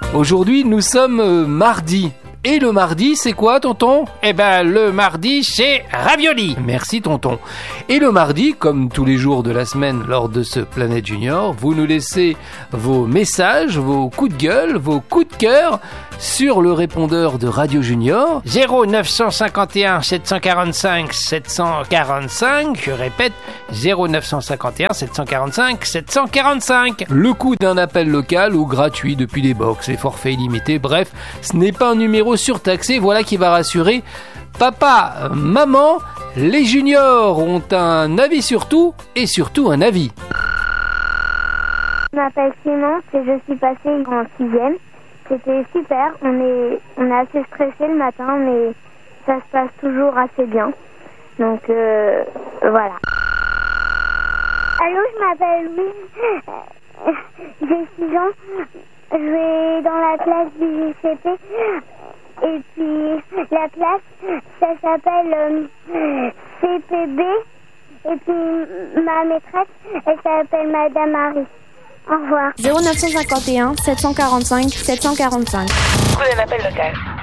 Aujourd'hui, nous sommes mardi. Et le mardi, c'est quoi, tonton ? Eh ben, le mardi, c'est ravioli. Merci, tonton. Et le mardi, comme tous les jours de la semaine lors de ce Planète Junior, vous nous laissez vos messages, vos coups de gueule, vos coups de cœur sur le répondeur de Radio Junior. 0951 745 745. Je répète, 0951 745 745. Le coût d'un appel local ou gratuit depuis les box, les forfaits illimités, bref, ce n'est pas un numéro surtaxé, voilà qui va rassurer papa, maman. Les juniors ont un avis sur tout et surtout un avis. Je m'appelle Clémence et je suis passée en 6e. C'était super, on est assez stressé le matin, mais ça se passe toujours assez bien. Donc voilà. Allô, je m'appelle Louise, j'ai 6 ans, je vais dans la classe du GCP. Et puis la classe, ça s'appelle CPB. Et puis ma maîtresse, elle s'appelle Madame Marie. Au revoir. 0951 745 745. Coup d'un appel local.